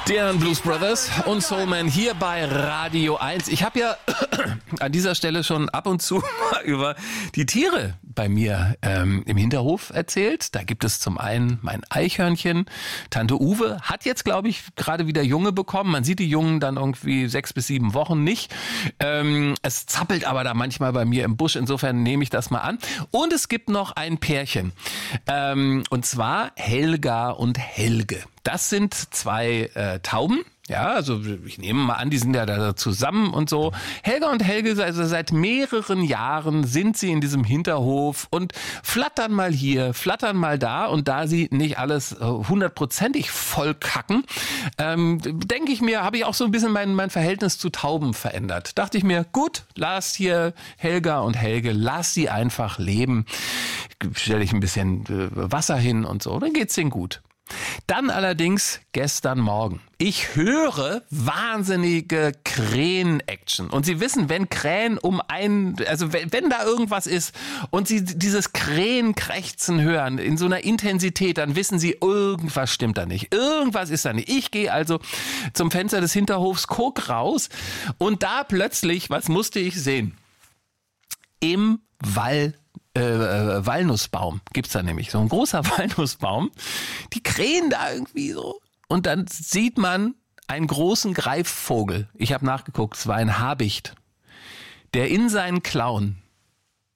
Die Blues Brothers und Soul Man hier bei Radio 1. Ich habe ja an dieser Stelle schon ab und zu über die Tiere bei mir im Hinterhof erzählt. Da gibt es zum einen mein Eichhörnchen. Tante Uwe hat jetzt, glaube ich, gerade wieder Junge bekommen. Man sieht die Jungen dann irgendwie 6 bis 7 Wochen nicht. Es zappelt aber da manchmal bei mir im Busch. Insofern nehme ich das mal an. Und es gibt noch ein Pärchen. Und zwar Helga und Helge. Das sind 2 Tauben. Ja, also ich nehme mal an, die sind ja da zusammen und so. Helga und Helge, also seit mehreren Jahren sind sie in diesem Hinterhof und flattern mal hier, flattern mal da. Und da sie nicht alles 100%ig voll kacken, denke ich mir, habe ich auch so ein bisschen mein Verhältnis zu Tauben verändert. Dachte ich mir, gut, lass hier Helga und Helge, lass sie einfach leben. Stelle ich ein bisschen Wasser hin und so, dann geht's denen gut. Dann allerdings gestern Morgen. Ich höre wahnsinnige Krähen-Action. Und Sie wissen, wenn Krähen also wenn da irgendwas ist und Sie dieses Krähenkrächzen hören in so einer Intensität, dann wissen Sie, irgendwas stimmt da nicht. Irgendwas ist da nicht. Ich gehe also zum Fenster des Hinterhofs, guck raus und da plötzlich, was musste ich sehen? Im Walnussbaum gibt's da nämlich, so ein großer Walnussbaum. Die krähen da irgendwie so. Und dann sieht man einen großen Greifvogel. Ich habe nachgeguckt, es war ein Habicht, der in seinen Klauen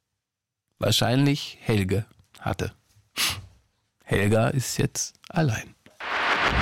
wahrscheinlich Helge hatte. Helga ist jetzt allein.